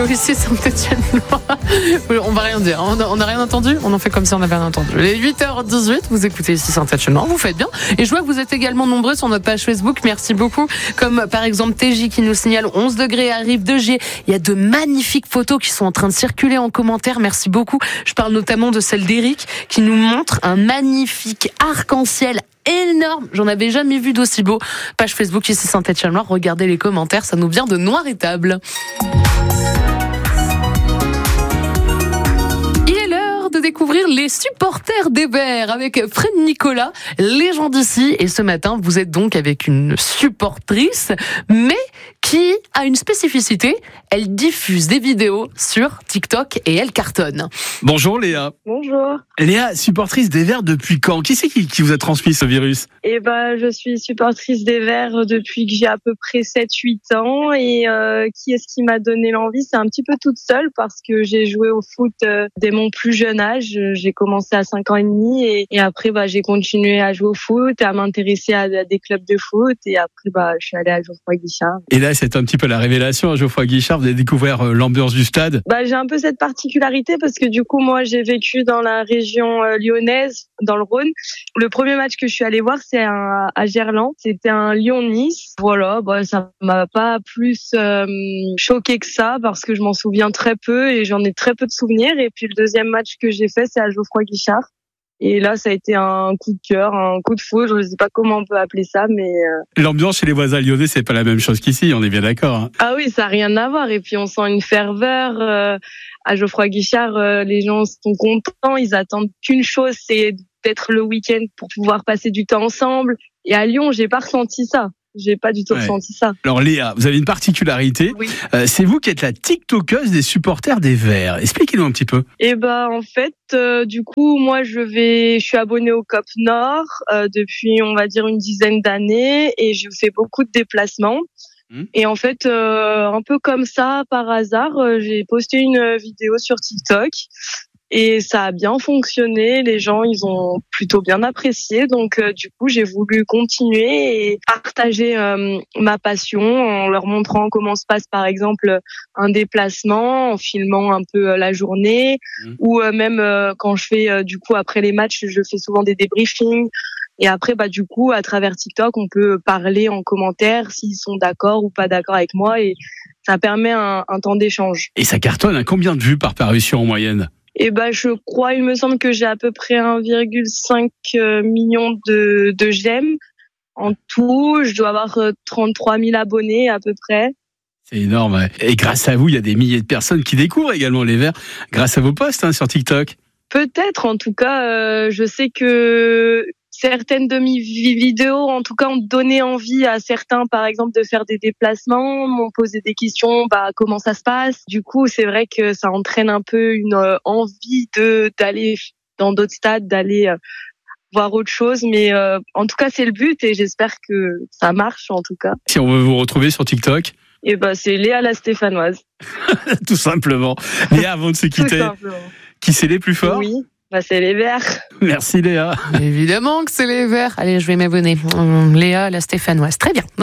Ici Saint-Étienne-Loire. On va rien dire. On n'a rien entendu. On en fait comme si on n'avait rien entendu. Les 8h18, vous écoutez ici Saint-Étienne-Loire. Vous faites bien. Et je vois que vous êtes également nombreux sur notre page Facebook. Merci beaucoup. Comme par exemple TJ qui nous signale 11 degrés à Rive de Gier. Il y a de magnifiques photos qui sont en train de circuler en commentaire. Merci beaucoup. Je parle notamment de celle d'Eric qui nous montre un magnifique arc-en-ciel énorme. J'en avais jamais vu d'aussi beau. Page Facebook ici Saint-Étienne-Loire. Regardez les commentaires. Ça nous vient de Noir-Étable. De découvrir les supporters des Verts avec Fred Nicolas, légende ici. Et ce matin, vous êtes donc avec une supportrice, mais qui a une spécificité. Elle diffuse des vidéos sur TikTok et elle cartonne. Bonjour Léa. Bonjour. Léa, supportrice des Verts depuis quand ? Qui c'est qui vous a transmis ce virus ? Je suis supportrice des Verts depuis que j'ai à peu près 7-8 ans. Et qui est-ce qui m'a donné l'envie ? C'est un petit peu toute seule parce que j'ai joué au foot dès mon plus jeune âge. J'ai commencé à 5 ans et demi et après j'ai continué à jouer au foot, à m'intéresser à des clubs de foot et après je suis allée à Geoffroy Guichard. Et là c'est un petit peu la révélation à Geoffroy Guichard, vous avez découvert l'ambiance du stade. J'ai un peu cette particularité parce que du coup moi j'ai vécu dans la région lyonnaise, dans le Rhône. Le premier match que je suis allée voir c'est à Gerland, c'était un Lyon-Nice. Voilà, ça m'a pas plus choqué que ça parce que je m'en souviens très peu et j'en ai très peu de souvenirs. Et puis le deuxième match que j'ai fait, c'est à Geoffroy Guichard. Et là, ça a été un coup de cœur, un coup de foudre. Je ne sais pas comment on peut appeler ça, mais... L'ambiance chez les voisins lyonnais, c'est pas la même chose qu'ici, on est bien d'accord. Hein. Ah oui, ça n'a rien à voir. Et puis, on sent une ferveur. À Geoffroy Guichard, les gens sont contents. Ils attendent qu'une chose, c'est d'être le week-end pour pouvoir passer du temps ensemble. Et à Lyon, j'ai pas ressenti ça. J'ai pas du tout ressenti ça. Alors Léa, vous avez une particularité. Oui. C'est vous qui êtes la TikTokeuse des supporters des Verts. Expliquez-nous un petit peu. En fait, du coup, moi, je suis abonnée au COP Nord depuis, on va dire, une dizaine d'années et je fais beaucoup de déplacements. Et en fait, un peu comme ça, par hasard, j'ai posté une vidéo sur TikTok. Et ça a bien fonctionné, les gens ils ont plutôt bien apprécié, donc du coup j'ai voulu continuer et partager ma passion en leur montrant comment se passe par exemple un déplacement, en filmant un peu la journée, ou même quand je fais du coup après les matchs je fais souvent des débriefings. Et après, du coup, à travers TikTok, on peut parler en commentaire s'ils sont d'accord ou pas d'accord avec moi et ça permet un temps d'échange. Et ça cartonne, hein, combien de vues par parution en moyenne ? Je crois, il me semble que j'ai à peu près 1,5 million de j'aime. En tout, je dois avoir 33 000 abonnés à peu près. C'est énorme. Ouais. Et grâce à vous, il y a des milliers de personnes qui découvrent également les Verts grâce à vos posts sur TikTok. Peut-être, en tout cas, je sais que certaines de mes vidéos, en tout cas, ont donné envie à certains, par exemple, de faire des déplacements, m'ont posé des questions, comment ça se passe. Du coup, c'est vrai que ça entraîne un peu une envie d'aller dans d'autres stades, d'aller voir autre chose. Mais en tout cas, c'est le but et j'espère que ça marche, en tout cas. Si on veut vous retrouver sur TikTok ? C'est Léa la Stéphanoise. Tout simplement. Léa, avant de se quitter, tout simplement. Qui c'est les plus forts ? Oui. C'est les Verts. Merci Léa. Évidemment que c'est les Verts. Allez, je vais m'abonner. Léa, la Stéphanoise. Très bien.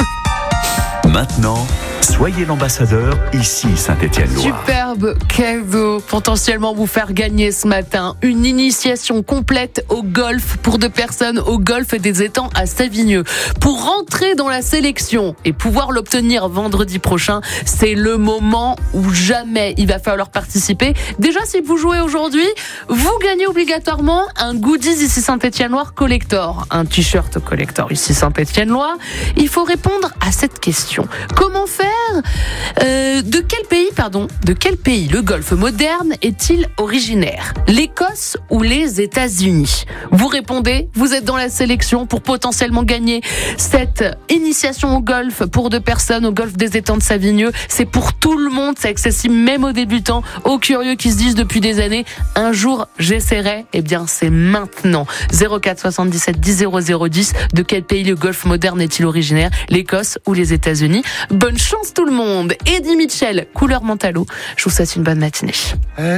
Maintenant, soyez l'ambassadeur ici Saint-Étienne-Loire. Superbe cadeau. Potentiellement vous faire gagner ce matin une initiation complète au golf pour 2 personnes au golf des étangs à Savigneux. Pour rentrer dans la sélection et pouvoir l'obtenir vendredi prochain, c'est le moment où jamais il va falloir participer. Déjà, si vous jouez aujourd'hui, vous gagnez obligatoirement un goodies ici Saint-Étienne-Loire collector. Un t-shirt collector ici Saint-Étienne-Loire. Il faut répondre à cette question. Comment faire ? De quel pays le golf moderne est-il originaire ? L'Écosse ou les États-Unis ? Vous répondez, vous êtes dans la sélection pour potentiellement gagner cette initiation au golf pour 2 personnes au golf des étangs de Savigneux. C'est pour tout le monde, c'est accessible même aux débutants, aux curieux qui se disent depuis des années, un jour j'essaierai. Eh bien, c'est maintenant. 04 77 10 00 10. De quel pays le golf moderne est-il originaire ? L'Écosse ou les États-Unis ? Bonne chance tout le monde. Eddie Mitchell, couleur mentalo. Je vous souhaite une bonne matinée.